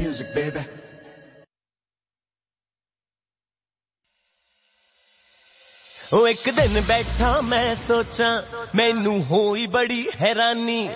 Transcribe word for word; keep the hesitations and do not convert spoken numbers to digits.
music, baby. ओ एक दिन बैठा मैं सोचा मैनू होई बड़ी हैरानी